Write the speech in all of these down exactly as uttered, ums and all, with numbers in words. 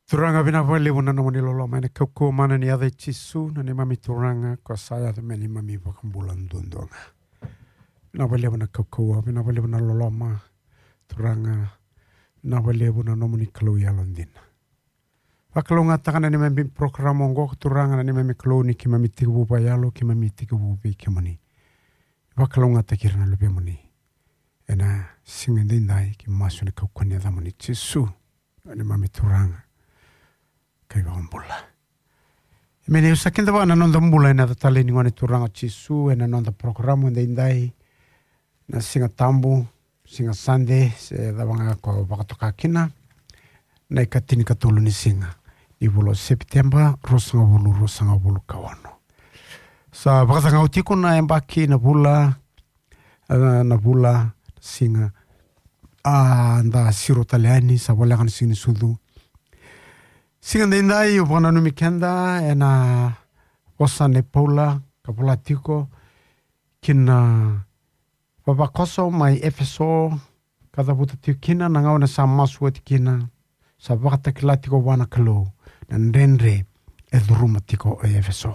Turanga vina wale wana na wani lolo mai na kauko mana ni adhe chisu na ni mami turanga kwa saya the meni mami wakambula ndondonga. Vina wale wana kauko vina wale wana lolo ma turanga vina wale wana nomuni kalau ya londina. Wakalo ngatakana ni mami programo ngo turanga na ni mami kalau ni ki mami tiku buba yalo ki mami tiku bubi ki mani. Wakalo ngatakira na lupe mani. Ena singende ndai ki masu ni kauko ni adha mani chisu na ni mami turanga. Kai wambula. Mene usakinda wana nonda mbula ina tatale ni ngone turanga chisu ena nonda programo nda indai na singa tambu singa sande se dawanga ko bakatoka kina na ikatini katulu ni singa ni vulo September rosanga vulu rosanga vulu kawano. Sa bakatanga utiko na embaki na vula uh, na vula singa ah nda siro taliani sa wala kan singi sudu. Singa ndai upana numi kenda ena osa ne paula kapula tiko kina wabakoso mai efeso kada buta tiko kina na ngawana sa masua tikina sa wakata kila tiko wana kalo na nrenre e dhuruma tiko e efeso.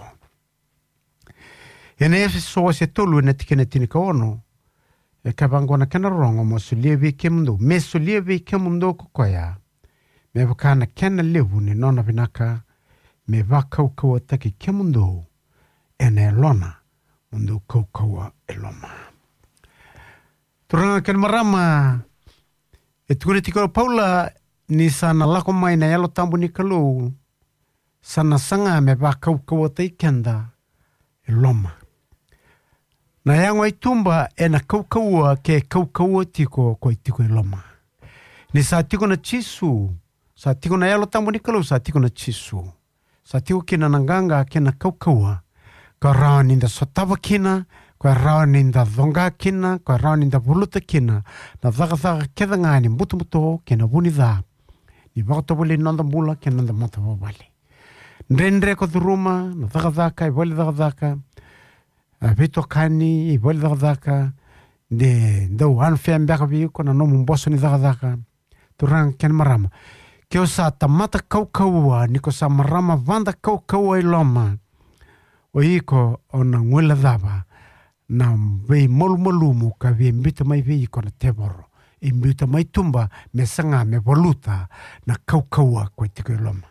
Ene efeso se tolu ena tikina tinika ono e kabangona kena rongo mo sulievi kemundo me sulievi kemundo kukoya. Me wakana kena levu ni nona vinaka me wakau kaua taki ke mundo ene lona mundo kau kaua eloma. Turanga ken marama e tukune tiko paula ni sana lako mai na yalo tambu ni kalu sana sanga me wakau kaua tai kenda eloma. Na yango itumba ena kau kaua ke kau kaua tiko koi tiko eloma. Ni sa tiko na chisu sa tiko na yalo tambu ni kalau sa tiko na chisu. Sa tiko kina nanganga kina kaukaua. Ka rao ninda sotawa kina, ka rao ninda dhonga kina, ka rao ninda voluta kina. Na dhaga dhaga keda ngani mutu mutu kina wuni dha. Ni wakata wali nanda mula kina nanda mata wawali. Nrendre ko dhuruma, na dhaga dhaka, i wali dhaga dhaka. Vito kani, i wali dhaga dhaka. De ndau anfea mbeka viko na nomu mboso ni dhaga dhaka. Turang kena marama. Keo sa tamata kaukaua, niko sa marama vanda kaukaua iloma. O iko o na ngwela dhaba, na vei molu molumu ka vei mbita mai vei iko na teboro. I mbita mai tumba me sanga me voluta na kaukaua kwa tiko iloma.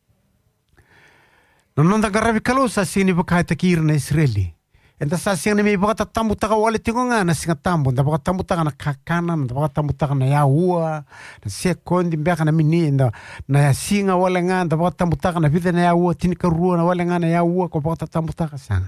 Na nonda garavi kalau sa sini bakaita kira na Israeli. Enta sa sini me bakata tambu taka wale tiko nga na singa tambu. Nda bakata tambu taka na kakana, nda bakata tambu taka na yaua. Na sekondi mbeka na mini, nda na ya singa wale nga, nda bakata tambu taka na vide na yaua. Tinika rua na wale nga na yaua, ko bakata tambu taka sanga.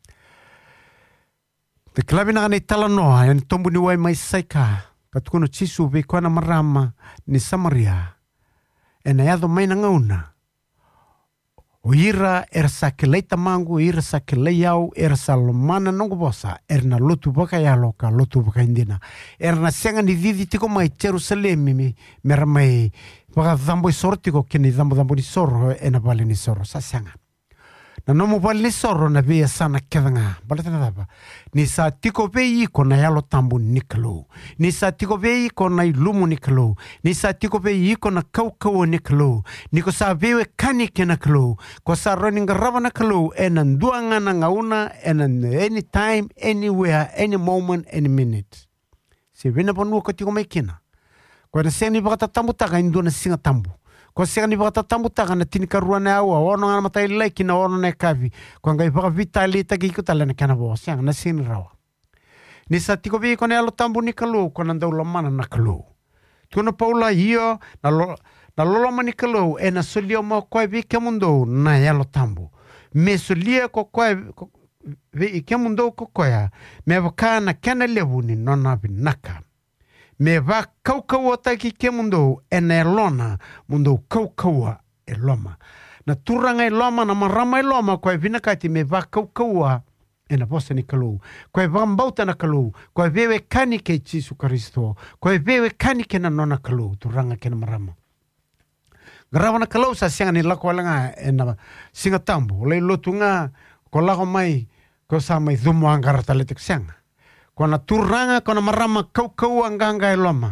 Te klabi na ka na itala noa, yani tombu ni wai mai saika. Katukono chisu vei na marama ni Samaria. E na yado mai na ngauna. O ira era sa kelei tamangu, ira sa kelei au, era sa lomana nongo bosa, era na lotu baka yalo ka lotu baka indina. Era na senga ni didi tiko mai Jerusalem mi, mera mai baka dhambo i soro tiko kini dhambo dhambo ni soro, e na bali ni soro, sa senga. Na nomo bali ni soro na vea sana kedanga, bali tana dhaba. Ni sa tiko vei iko na yalo tambu nikalo. Ni sa tiko vei iko na ilumu nikalo. Ni sa tiko vei iko na kaukau nikalo. Niko sa vewe kanike nakalo. Ko sa running rava nakalo. Ena nduanga na ngauna. Ena anytime, anywhere, any moment, any minute. Si vina ponu ko tiko maikina. Ko na sengi baka tambu taka indu na singa tambu. Ko sengi baka tambu taka na tinika ruane awa. Ono nga matai laiki na ono na kavi. Ko ngai baka vitali taki iko tala na kana bo. Siang na sini rawa. Ni sa tiko vi ko na alo tambu ni kalu. Ko na ndaula mana na kalu. Tuna paula hiyo na lo, na loloma ni kalu. E na solio mo koe vi ke mundo na yalo tambu. Me solia ko koe vi ke mundo ko koea. Me waka na kena levu ni nona vinaka. Me va kaukaua taki ke mundo e na elona mundo kaukaua e loma. Na turanga e loma na marama e loma koe vinakati me va kaukaua e na posa ni kalu. Koe vambauta na kalu. Koe vewe kani ke Jesu Karisto. Koe vewe kani ke na nona kalu. Turanga ke na marama. Garawa na kalu sa sianga ni lako alanga e na singa tambu. Lei lotu nga ko lako mai ko sa mai dhumu angara taletek sianga. Ko na turanga ko na marama kaukau anganga e loma.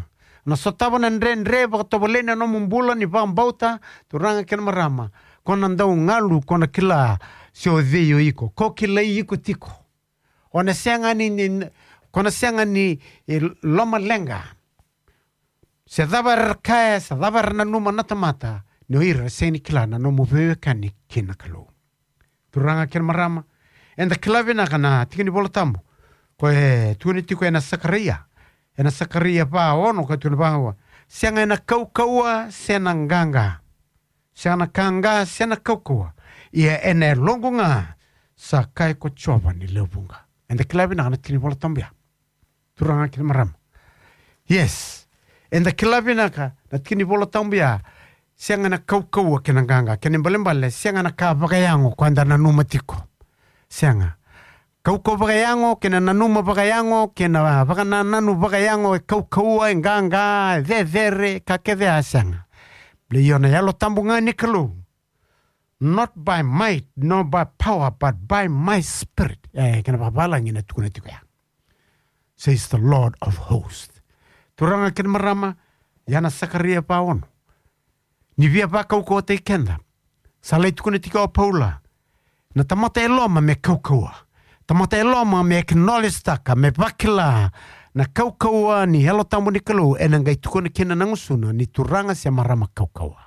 Na sotava na nre nre baka tobolena no mumbula ni bambauta turanga kena marama. Kona ndau ngalu kona kila sio dhio iko. Ko kila iko tiko. Ona sianga ni, ni kona sianga ni e, loma lenga. Se dava kaya se dava na numa natamata. No ira seni kila na no muvewe kani kina kalu. Turanga kena marama. Enda kila vina kana tikini bola tambu. Ko e tuani tiko ena Sakaria. Ena Sakaria pa ono ka tuani bahawa. Sianga ena kaukaua sena nganga. Sianga kanga sena kaukaua. Ia ena longunga sa kai ko chova ni leubunga. Enda kila vina kana tikini bola tambia. Turanga kena marama. Yes. Enda kila vina ka na tikini bola tambia. Sianga na kaukaua kena nganga. Kena mbalimbale sianga na ka bagayango kwa anda na numatiko. Sianga. Kaukau bagayango, kena nanuma bagayango, kena bagana nanu bagayango, e kaukaua, e nganga, e dhedhere, ka kevea sianga. Ble yona yalo tambunga nikalu. Not by might, not by power, but by my spirit. Eh, kena babalang ina tukuna tikuya. Says the Lord of hosts. Turanga kena marama, yana Sakaria pa ono. Nivia pa kaukau te kenda. Salai tukuna tikuya paula. Na tamata e loma me kaukaua. Tamata e loma me acknowledge taka, me wakila. Na kaukaua ni helo tambu ni kalu. E na ngai tukuna kena nangusuna ni turanga siya marama kaukaua.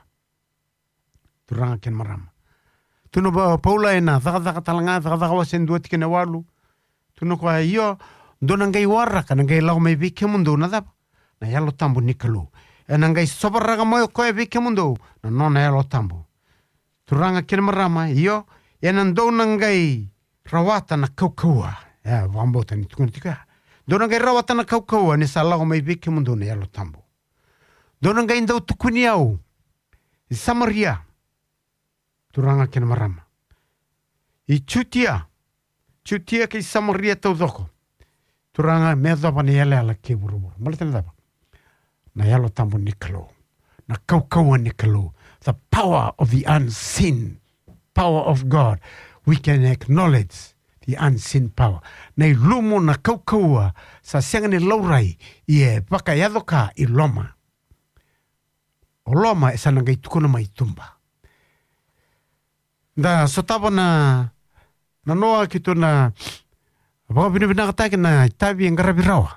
Turanga kena marama. Tuno ba paula e na dhaka dhaka talanga, dhaka dhaka wasen dua tikene walu. Tuno kwa iyo, dona ngai waraka, na ngai lau me vike mundu na dhaba. Na helo tambu ni kalu. E na ngai sobaraga moyo koe vike mundu. Na nona helo tambu. Turanga kena marama, iyo. Ena ndona ngai rawata na kaukaua. Ya, wambota ni tukuna tika. Dona ngai rawata na kaukaua ni sa lago mai vike mundu na yalo tambo. Dona ngai ndau tukuni au. I Samaria. Turanga kena marama. I chutia. Chutia ki Samaria tau doko. Turanga mea dhaba ni yale ala ke buruburu. Maletena dhaba. Na yalo tambo ni kalu. Na kaukaua ni kalu. The power of the unseen. Power of God, we can acknowledge the unseen power. Nei lumo na kaukaua sa sianga ni laurai i baka yadoka i loma. O loma e sana ngai tukuna mai tumba. Da sotaba na na noa ki tuna baka binibina katake na itabi e ngarabirawa.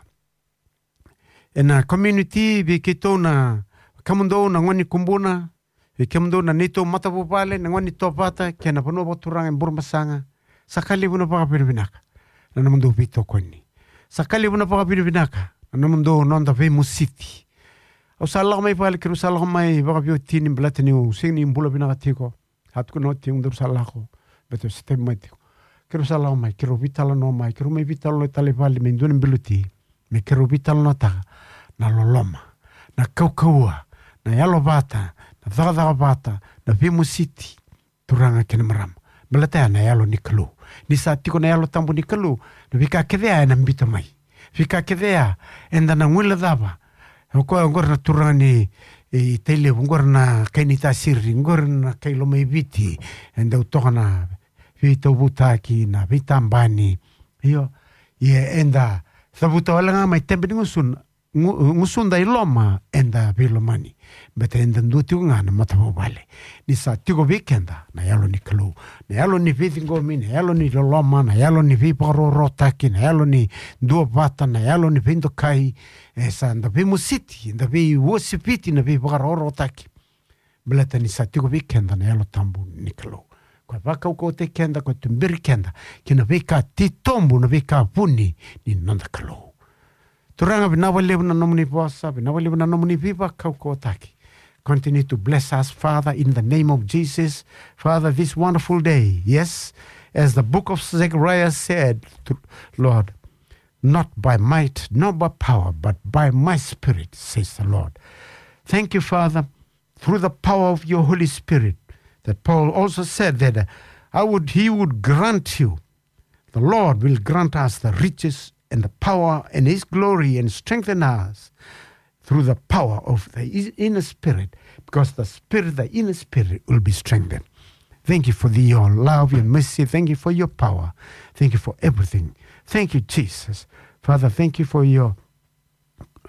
E na community bi ki tona kamundo na ngoni kumbuna. E kemundo na nito matapupale na ngoni topata kia na pano baturanga en burmasanga sakali buna paka pinibinaka na namundo pito koni sakali buna paka pinibinaka na namundo nonda ve musiti au salah mai pale kiru salah mai paka pio tini mbelatini u sini mbula binaka tiko hatku no ti undur salah ko beto sistem mai tiko kiru salah mai kiru vitala no mai kiru mai vitala lo tale pale me ndone mbeluti me kiru vitala no ta na loloma na kaukaua na yalo bata na dhaka bata, na vimu siti, turanga kena marama. Melatea na yalo ni kalu. Ni sa tiko na yalo tambu ni kalu, na vika kedea na mbita mai. Vika kedea, enda na ngwila dhaba. Hoko ngor na turanga ni e, teile, ngor na kaini tasiri, ngor na kailo mai viti, enda utoka na vita ubutaki, na vita ambani. Iyo, ie enda, thabuta wala nga mai tembe ni ngusun, ngusunda iloma enda bilomani bete enda nduti ngana matapo bale ni sa tigo weekenda na yalo ni kalu na yalo ni vithingo mi na yalo ni loma na yalo ni viparo rotaki na yalo ni dua bata na yalo ni vindo kai esa nda vimu city nda vi wosipiti na viparo rotaki beleta ni sa tigo weekenda na yalo tambu ni kalu kwa vaka uko te kenda kwa tumbiri kenda kina vika titombu na vika puni ni nanda kalu Turanga binawali na nomuni bosa, binawali na nomuni viva kauko taki. Continue to bless us, Father, in the name of Jesus. Father, this wonderful day, yes, as the book of Zechariah said, to, Lord, not by might, not by power, but by my spirit, says the Lord. Thank you, Father, through the power of your Holy Spirit, that Paul also said that I would, he would grant you, the Lord will grant us the riches and the power and his glory and strengthen us through the power of the inner spirit, because the spirit, the inner spirit will be strengthened. Thank you for the, your love, your mercy. Thank you for your power. Thank you for everything. Thank you, Jesus. Father, thank you for your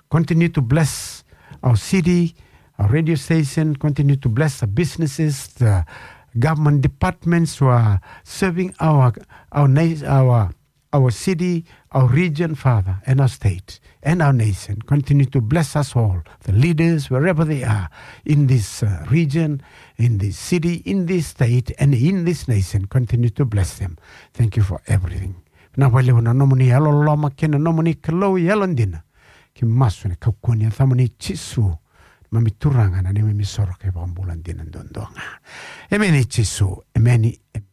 Continue to bless our city, our radio station. Continue to bless the businesses, the government departments who are serving our our our our city, our region, Father, and our state, and our nation. Continue to bless us all, the leaders, wherever they are, in this uh, region, in this city, in this state, and in this nation. Continue to bless them. Thank you for everything. Na wale wana nomoni alo loma kena nomoni kalau yalondina. Ki masu ne kaukunia thamoni chisu. Mami turanga na ni mimi soro ke bambulan dinan dondonga. Emeni chisu, emeni emeni.